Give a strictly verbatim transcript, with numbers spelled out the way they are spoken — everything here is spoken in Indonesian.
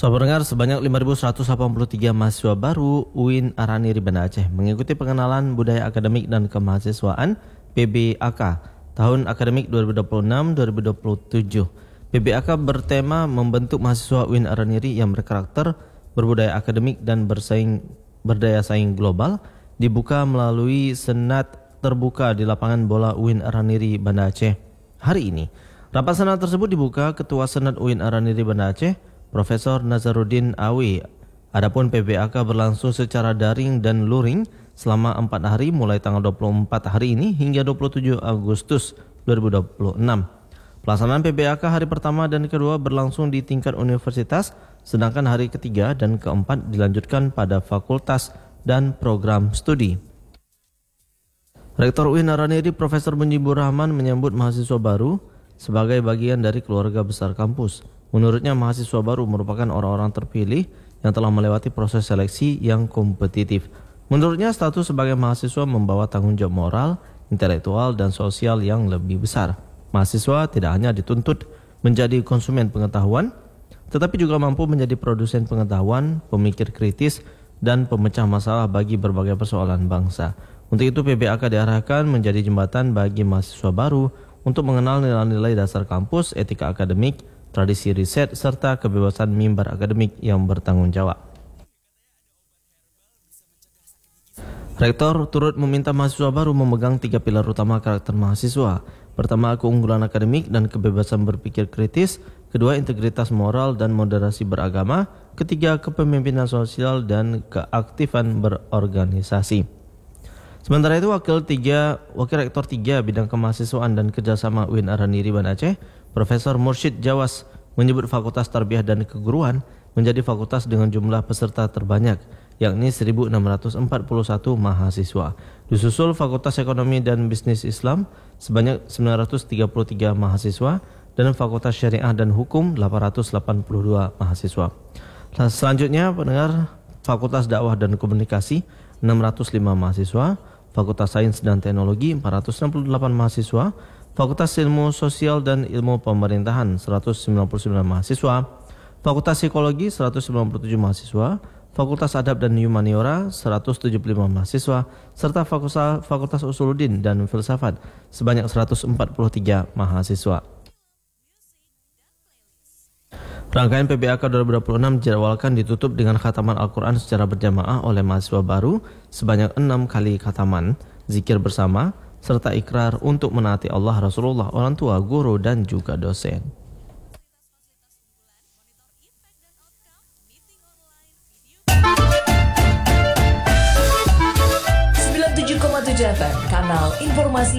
Sobat pendengar, sebanyak lima ribu seratus delapan puluh tiga mahasiswa baru U I N Araniri Banda Aceh mengikuti pengenalan budaya akademik dan kemahasiswaan P B A K tahun akademik dua ribu dua puluh enam dua ribu dua puluh tujuh. P B A K bertema membentuk mahasiswa U I N Araniri yang berkarakter, berbudaya akademik dan bersaing berdaya saing global, dibuka melalui senat terbuka di lapangan bola U I N Araniri Banda Aceh hari ini. Rapat senat tersebut dibuka Ketua Senat U I N Araniri Banda Aceh, Profesor Nazaruddin Awi. Adapun P B A K berlangsung secara daring dan luring selama empat hari mulai tanggal dua puluh empat hari ini hingga dua puluh tujuh Agustus dua ribu dua puluh enam. Pelaksanaan P B A K hari pertama dan kedua berlangsung di tingkat universitas, sedangkan hari ketiga dan keempat dilanjutkan pada fakultas dan program studi. Rektor U I N Araniri Profesor Munjibur Rahman menyambut mahasiswa baru sebagai bagian dari keluarga besar kampus. Menurutnya mahasiswa baru merupakan orang-orang terpilih yang telah melewati proses seleksi yang kompetitif. Menurutnya status sebagai mahasiswa membawa tanggung jawab moral, intelektual, dan sosial yang lebih besar. Mahasiswa tidak hanya dituntut menjadi konsumen pengetahuan, tetapi juga mampu menjadi produsen pengetahuan, pemikir kritis, dan pemecah masalah bagi berbagai persoalan bangsa. Untuk itu P B A K diarahkan menjadi jembatan bagi mahasiswa baru untuk mengenal nilai-nilai dasar kampus, etika akademik, tradisi riset, serta kebebasan mimbar akademik yang bertanggung jawab. Rektor turut meminta mahasiswa baru memegang tiga pilar utama karakter mahasiswa. Pertama, keunggulan akademik dan kebebasan berpikir kritis. Kedua, integritas moral dan moderasi beragama. Ketiga, kepemimpinan sosial dan keaktifan berorganisasi. Sementara itu, Wakil tiga, Wakil Rektor tiga Bidang Kemahasiswaan dan Kerjasama U I N Araniri Banda Aceh, Profesor Mursyid Jawas, menyebut Fakultas Tarbiyah dan Keguruan menjadi fakultas dengan jumlah peserta terbanyak, yakni seribu enam ratus empat puluh satu mahasiswa. Disusul Fakultas Ekonomi dan Bisnis Islam sebanyak sembilan ratus tiga puluh tiga mahasiswa dan Fakultas Syariah dan Hukum delapan ratus delapan puluh dua mahasiswa. Selanjutnya, pendengar, Fakultas Dakwah dan Komunikasi enam ratus lima mahasiswa, Fakultas Sains dan Teknologi empat ratus enam puluh delapan mahasiswa, Fakultas Ilmu Sosial dan Ilmu Pemerintahan seratus sembilan puluh sembilan mahasiswa, Fakultas Psikologi seratus sembilan puluh tujuh mahasiswa, Fakultas Adab dan Humaniora seratus tujuh puluh lima mahasiswa, serta Fakultas, Fakultas Usuluddin dan Filsafat sebanyak seratus empat puluh tiga mahasiswa. Rangkaian P B A K dua ribu dua puluh enam dijadwalkan ditutup dengan khataman Al-Quran secara berjamaah oleh mahasiswa baru sebanyak enam kali khataman, zikir bersama, serta ikrar untuk menaati Allah, Rasulullah, orang tua, guru, dan juga dosen. sembilan puluh tujuh koma tujuh F M, Kanal Informasi